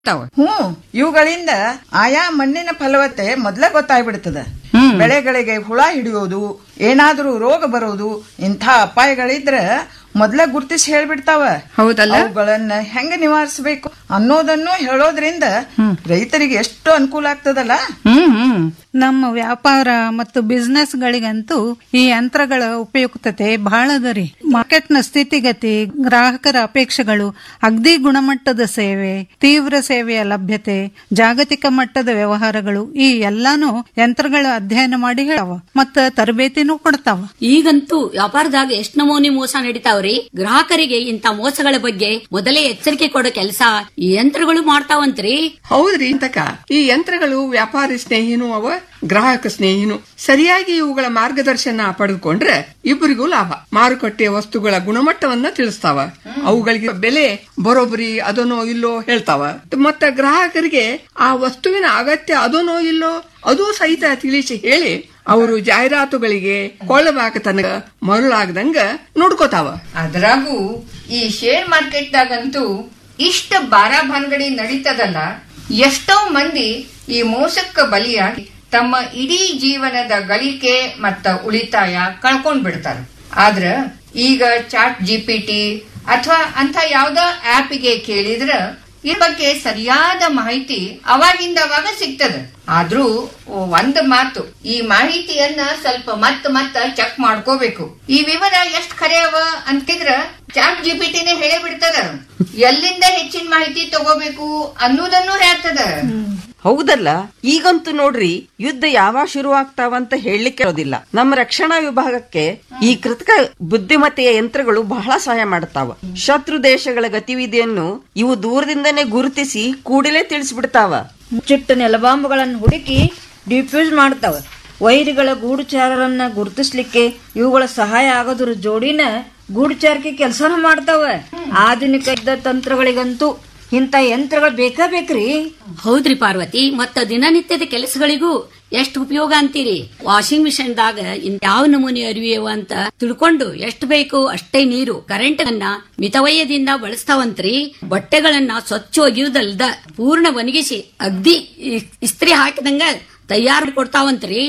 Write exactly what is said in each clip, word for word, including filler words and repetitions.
ಹ್ಮ್ ಇವುಗಳಿಂದ ಆಯಾ ಮಣ್ಣಿನ ಫಲವತ್ತೆ ಮೊದ್ಲೇ ಗೊತ್ತಾಗ್ಬಿಡ್ತದ. ಬೆಳೆಗಳಿಗೆ ಹುಳ ಹಿಡಿಯೋದು, ಏನಾದ್ರೂ ರೋಗ ಬರೋದು, ಇಂಥ ಅಪಾಯಗಳಿದ್ರ ಮೊದ್ಲ ಗುರ್ತಿಸಿ ಹೇಳ್ಬಿಡ್ತಾವ. ಹೌದಲ್ಲ, ಅವುಗಳನ್ನ ಹೆಂಗ ನಿವಾರಿಸಬೇಕು ಅನ್ನೋದನ್ನು ಹೇಳೋದ್ರಿಂದ ರೈತರಿಗೆ ಎಷ್ಟು ಅನುಕೂಲ ಆಗ್ತದಲ್ಲ. ಹ್ಮ್ ನಮ್ಮ ವ್ಯಾಪಾರ ಮತ್ತು ಬಿಸ್ನೆಸ್ ಗಳಿಗಂತೂ ಈ ಯಂತ್ರಗಳ ಉಪಯುಕ್ತತೆ ಬಹಳದರಿ. ಮಾರ್ಕೆಟ್ ನ ಸ್ಥಿತಿಗತಿ, ಗ್ರಾಹಕರ ಅಪೇಕ್ಷೆಗಳು, ಅಗ್ದಿ ಗುಣಮಟ್ಟದ ಸೇವೆ, ತೀವ್ರ ಸೇವೆಯ ಲಭ್ಯತೆ, ಜಾಗತಿಕ ಮಟ್ಟದ ವ್ಯವಹಾರಗಳು ಈ ಎಲ್ಲಾನು ಯಂತ್ರಗಳ ಅಧ್ಯಯನ ಮಾಡಿ ಹೇಳವ ಮತ್ತ ತರಬೇತಿನೂ ಕೊಡ್ತಾವ. ಈಗಂತೂ ವ್ಯಾಪಾರದಾಗ ಎಷ್ಟ್ ನಮೂನಿ ಮೋಸ ನಡೀತಾವ್ರಿ. ಗ್ರಾಹಕರಿಗೆ ಇಂತ ಮೋಸಗಳ ಬಗ್ಗೆ ಮೊದಲೇ ಎಚ್ಚರಿಕೆ ಕೊಡೋ ಕೆಲಸ ಈ ಯಂತ್ರಗಳು ಮಾಡ್ತಾವಂತ್ರಿ. ಹೌದ್ರಿ ಇಂತಕ ಈ ಯಂತ್ರಗಳು ವ್ಯಾಪಾರಿ ಸ್ನೇಹಿನೂ ಅವ, ಗ್ರಾಹಕ ಸ್ನೇಹಿನು. ಸರಿಯಾಗಿ ಇವುಗಳ ಮಾರ್ಗದರ್ಶನ ಪಡೆದುಕೊಂಡ್ರೆ ಇಬ್ಬರಿಗೂ ಲಾಭ. ಮಾರುಕಟ್ಟೆಯ ವಸ್ತುಗಳ ಗುಣಮಟ್ಟವನ್ನ ತಿಳಿಸ್ತಾವ, ಅವುಗಳಿಗೆ ಬೆಲೆ ಬರೋಬ್ಬರಿ ಅದನೋ ಇಲ್ಲೋ ಹೇಳ್ತಾವ. ಮತ್ತ ಗ್ರಾಹಕರಿಗೆ ಆ ವಸ್ತುವಿನ ಅಗತ್ಯ ಅದನೋ ಇಲ್ಲೋ ಅದು ಸಹಿತ ತಿಳಿಸಿ ಹೇಳಿ ಅವರು ಜಾಹೀರಾತುಗಳಿಗೆ ಕೊಳ್ಳಬಾಕತನ ಮರುಳಾಗದಂಗ ನೋಡ್ಕೋತಾವ. ಅದ್ರಾಗೂ ಈ ಶೇರ್ ಮಾರ್ಕೆಟ್ದಾಗಂತೂ ಇಷ್ಟ ಬಾರಾಭಾನ್ಗಡಿ ನಡೀತದಲ್ಲ. ಎಷ್ಟೋ ಮಂದಿ ಈ ಮೋಸಕ್ಕ ಬಲಿಯಾಗಿ ತಮ್ಮ ಇಡೀ ಜೀವನದ ಗಳಿಕೆ ಮತ್ತ ಉಳಿತಾಯ ಕಳ್ಕೊಂಡ್ ಬಿಡ್ತಾರ. ಆದ್ರ ಈಗ ಚಾಟ್ ಜಿಪಿಟಿ ಅಥವಾ ಅಂತ ಯಾವ್ದೋ ಆಪ್ಗೆ ಕೇಳಿದ್ರ ಈ ಬಗ್ಗೆ ಸರಿಯಾದ ಮಾಹಿತಿ ಅವಾಗಿಂದ ಅವಾಗ ಸಿಗ್ತದ. ಆದ್ರೂ ಒಂದ್ ಮಾತು, ಈ ಮಾಹಿತಿಯನ್ನ ಸ್ವಲ್ಪ ಮತ್ ಮತ್ತ ಚೆಕ್ ಮಾಡ್ಕೋಬೇಕು. ಈ ವಿವರ ಎಷ್ಟ್ ಖರೆ ಅವ ಅಂತಿದ್ರ ಚಾಟ್ ಜಿಪಿಟಿನೇ ಹೇಳೇ ಬಿಡ್ತದ. ಎಲ್ಲಿಂದ ಹೆಚ್ಚಿನ ಮಾಹಿತಿ ತಗೋಬೇಕು ಅನ್ನೋದನ್ನು ಹೇಳ್ತದ. ಹೌದಲ್ಲ, ಈಗಂತೂ ನೋಡ್ರಿ ಯುದ್ಧ ಯಾವಾಗ ಶುರು ಆಗ್ತಾವಂತ ಹೇಳಲಿಕ್ಕೆ ಇರೋದಿಲ್ಲ. ನಮ್ಮ ರಕ್ಷಣಾ ವಿಭಾಗಕ್ಕೆ ಈ ಕೃತಕ ಬುದ್ಧಿಮತ್ತೆಯ ಯಂತ್ರಗಳು ಬಹಳ ಸಹಾಯ ಮಾಡ್ತಾವ. ಶತ್ರು ದೇಶಗಳ ಗತಿವಿಧಿಯನ್ನು ಇವು ದೂರದಿಂದನೇ ಗುರುತಿಸಿ ಕೂಡಲೇ ತಿಳಿಸ್ಬಿಡ್ತಾವ. ಚಿಟ್ಟ ನೆಲಬಾಂಬ್ಗಳನ್ನು ಹುಡುಕಿ ಡಿಫ್ಯೂಸ್ ಮಾಡ್ತಾವ. ವೈರಿಗಳ ಗೂಢಚಾರರನ್ನ ಗುರುತಿಸ್ಲಿಕ್ಕೆ ಇವುಗಳ ಸಹಾಯ ಆಗೋದ್ರ ಜೋಡಿನ ಗೂಢಚಾರಿಕೆ ಕೆಲಸನ ಮಾಡ್ತಾವ. ಆಧುನಿಕ ಯುದ್ಧ ತಂತ್ರಗಳಿಗಂತೂ ಇಂತ ಯಂತ್ರಗಳು ಬೇಕಾ ಬೇಕ್ರಿ. ಹೌದ್ರಿ ಪಾರ್ವತಿ, ಮತ್ತ ದಿನನಿತ್ಯದ ಕೆಲಸಗಳಿಗೂ ಎಷ್ಟ್ ಉಪಯೋಗ ಅಂತೀರಿ. ವಾಷಿಂಗ್ ಮಿಷಿನ್ ದಾಗ ಯಾವ ನಮೂನಿ ಅರಿವಿಯವ ಅಂತ ತಿಳ್ಕೊಂಡು ಎಷ್ಟ್ ಬೇಕು ಅಷ್ಟೇ ನೀರು, ಕರೆಂಟ್ ಅನ್ನ ಮಿತವಯದಿಂದ ಬಳಸ್ತಾವಂತ್ರಿ. ಬಟ್ಟೆಗಳನ್ನ ಸ್ವಚ್ಛ ಒಗೆಯುವುದಲ್ದ ಪೂರ್ಣ ಒಣಗಿಸಿ ಅಗ್ದಿ ಇಸ್ತ್ರಿ ಹಾಕಿದಂಗ ತಯಾರು ಕೊಡ್ತಾವಂತ್ರಿ.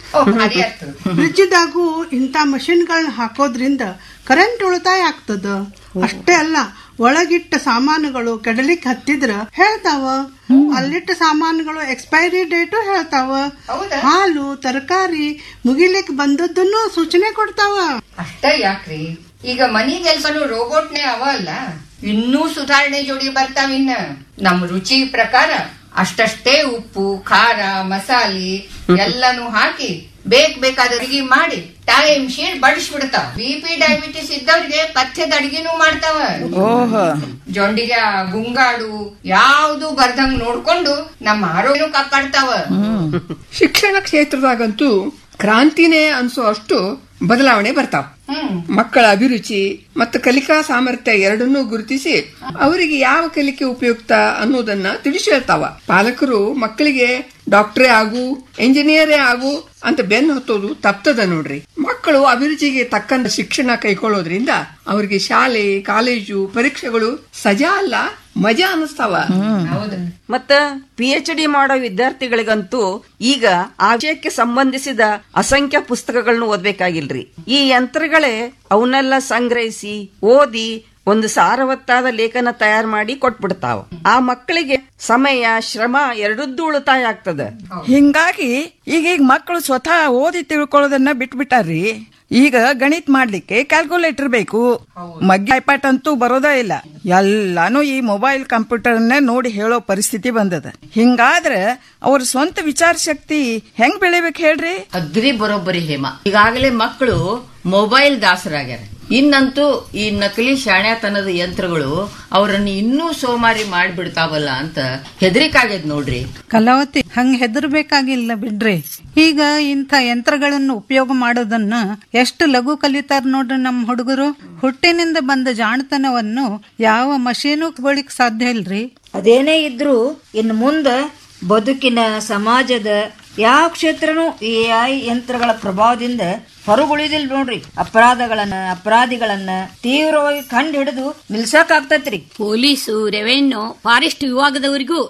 ಫ್ರಿಜ್ದಾಗೂ ಇಂಥ ಮಷಿನ್ಗಳನ್ನ ಹಾಕೋದ್ರಿಂದ ಕರೆಂಟ್ ಉಳಿತಾಯ ಆಗ್ತದ. ಅಷ್ಟೇ ಅಲ್ಲ, ಒಳಗಿಟ್ಟ ಸಾಮಾನುಗಳು ಕೆಡಲಿಕ್ ಹತ್ತಿದ್ರ ಹೇಳ್ತಾವ, ಅಲ್ಲಿಟ್ಟ ಸಾಮಾನುಗಳು ಎಕ್ಸ್ಪೈರಿ ಡೇಟು ಹೇಳ್ತಾವ. ಹಾಲು ತರಕಾರಿ ಮುಗಿಲಿಕ್ ಬಂದದ್ದನ್ನು ಸೂಚನೆ ಕೊಡ್ತಾವ. ಅಷ್ಟ ಯಾಕ್ರಿ, ಈಗ ಮನಿ ಕೆಲ್ಸನು ರೋಬೋಟ್ನೇ ಅವ ಅಲ್ಲ, ಇನ್ನೂ ಸುಧಾರಣೆ ಜೋಡಿ ಬರ್ತಾವಿನ್ನ. ನಮ್ ರುಚಿ ಪ್ರಕಾರ ಅಷ್ಟಷ್ಟೇ ಉಪ್ಪು ಖಾರ ಮಸಾಲಿ ಎಲ್ಲಾನು ಹಾಕಿ ಬೇಕ್ ಬೇಕಾದ ಅಡಿಗೆ ಮಾಡಿ ಟೈಮ್ ಶೀಟ್ ಬಡಿಸ್ಬಿಡ್ತಾವ. ಬಿಪಿ ಡಯಾಬಿಟಿಸ್ ಇದ್ದವ್ರಿಗೆ ಪಥ್ಯದ ಅಡಿಗೆನೂ ಮಾಡ್ತಾವ. ಜೊಂಡಿಗೆ ಗುಂಗಾಡು ಯಾವ್ದು ಬರ್ದಂಗ್ ನೋಡ್ಕೊಂಡು ನಮ್ಮ ಆರೋಗ್ಯ ಕಾಪಾಡ್ತಾವ. ಶಿಕ್ಷಣ ಕ್ಷೇತ್ರದಾಗಂತೂ ಕ್ರಾಂತಿನೇ ಅನ್ಸೋ ಅಷ್ಟು ಬದಲಾವಣೆ ಬರ್ತಾವ. ಮಕ್ಕಳ ಅಭಿರುಚಿ ಮತ್ತು ಕಲಿಕಾ ಸಾಮರ್ಥ್ಯ ಎರಡನ್ನೂ ಗುರುತಿಸಿ ಅವರಿಗೆ ಯಾವ ಕಲಿಕೆ ಉಪಯುಕ್ತ ಅನ್ನೋದನ್ನ ತಿಳಿಸಿ ಹೇಳ್ತಾವ. ಪಾಲಕರು ಮಕ್ಕಳಿಗೆ ಡಾಕ್ಟರೇ ಆಗು ಇಂಜಿನಿಯರೇ ಆಗು ಅಂತ ಬೆನ್ನು ಹತ್ತೋದು ತಪ್ತದ ನೋಡ್ರಿ. ಮಕ್ಕಳು ಅಭಿರುಚಿಗೆ ತಕ್ಕಂತ ಶಿಕ್ಷಣ ಕೈಕೊಳ್ಳೋದ್ರಿಂದ ಅವರಿಗೆ ಶಾಲೆ ಕಾಲೇಜು ಪರೀಕ್ಷೆಗಳು ಸಜಾ ಅಲ್ಲ ಮಜಾ ಅನ್ನಿಸ್ತಾವ. ಮತ್ತ ಪಿ ಎಚ್ ಡಿ ಮಾಡೋ ವಿದ್ಯಾರ್ಥಿಗಳಿಗಂತೂ ಈಗ ಆ ವಿಷಯಕ್ಕೆ ಸಂಬಂಧಿಸಿದ ಅಸಂಖ್ಯ ಪುಸ್ತಕಗಳನ್ನು ಓದ್ಬೇಕಾಗಿಲ್ರಿ. ಈ ಯಂತ್ರಗಳೇ ಅವನ್ನೆಲ್ಲ ಸಂಗ್ರಹಿಸಿ ಓದಿ ಒಂದು ಸಾರವತ್ತಾದ ಲೇಖನ ತಯಾರು ಮಾಡಿ ಕೊಟ್ಬಿಡ್ತಾವ. ಆ ಮಕ್ಕಳಿಗೆ ಸಮಯ ಶ್ರಮ ಎರಡದ್ದು ಉಳಿತಾಯ ಆಗ್ತದ. ಹಿಂಗಾಗಿ ಈಗೀಗ ಮಕ್ಕಳು ಸ್ವತಃ ಓದಿ ತಿಳ್ಕೊಳ್ಳೋದನ್ನ ಬಿಟ್ಬಿಟ್ಟಾರ್ರಿ. ಈಗ ಗಣಿತ ಮಾಡ್ಲಿಕ್ಕೆ ಕ್ಯಾಲ್ಕುಲೇಟರ್ ಬೇಕು, ಮಗ್ಗಿ ಐಪಾಟ್ ಅಂತೂ ಬರೋದೇ ಇಲ್ಲ. ಎಲ್ಲಾನು ಈ ಮೊಬೈಲ್ ಕಂಪ್ಯೂಟರ್ನೇ ನೋಡಿ ಹೇಳೋ ಪರಿಸ್ಥಿತಿ ಬಂದದ. ಹಿಂಗಾದ್ರೆ ಅವ್ರ ಸ್ವಂತ ವಿಚಾರ ಶಕ್ತಿ ಹೆಂಗ್ ಬೆಳಿಬೇಕು ಹೇಳ್ರಿ? ಅಗ್ರಿ ಬರೋಬ್ಬರಿ ಹೇಮ. ಈಗಾಗಲೇ ಮಕ್ಕಳು ಮೊಬೈಲ್ ದಾಸರಾಗ್ಯಾರ. ಇನ್ನಂತೂ ಈ ನಕಲಿ ಶಾಣ್ಯಾತನದ ಯಂತ್ರಗಳು ಅವರನ್ನು ಇನ್ನೂ ಸೋಮಾರಿ ಮಾಡಿಬಿಡ್ತಾವಲ್ಲ ಅಂತ ಹೆದರಿಕಾಗ್ಯದ ನೋಡ್ರಿ. ಕಲಾವತಿ, ಹಂಗ ಹೆದರ್ಬೇಕಾಗಿಲ್ಲ ಬಿಡ್ರಿ. ಈಗ ಇಂಥ ಯಂತ್ರಗಳನ್ನು ಉಪಯೋಗ ಮಾಡೋದನ್ನ ಎಷ್ಟು ಲಘು ಕಲಿತಾರ ನೋಡ್ರಿ ನಮ್ ಹುಡುಗರು. ಹುಟ್ಟಿನಿಂದ ಬಂದ ಜಾಣತನವನ್ನು ಯಾವ ಮಷೀನುಗಳಿಗ್ ಸಾಧ್ಯ ಇಲ್ರಿ. ಅದೇನೇ ಇದ್ರು ಇನ್ನು ಮುಂದ ಬದುಕಿನ ಸಮಾಜದ ಯಾವ ಕ್ಷೇತ್ರನೂ ಎ ಐ ಯಂತ್ರಗಳ ಪ್ರಭಾವದಿಂದ ಹೊರಗುಳಿದಿಲ್ ನೋಡ್ರಿ. ಅಪರಾಧಗಳನ್ನ ಅಪರಾಧಿಗಳನ್ನ ತೀವ್ರವಾಗಿ ಕಂಡು ಹಿಡಿದು ನಿಲ್ಸಕ್ ಆಗ್ತೈತ್ರಿ. Police, revenue, forest ವಿಭಾಗದವರಿಗೂ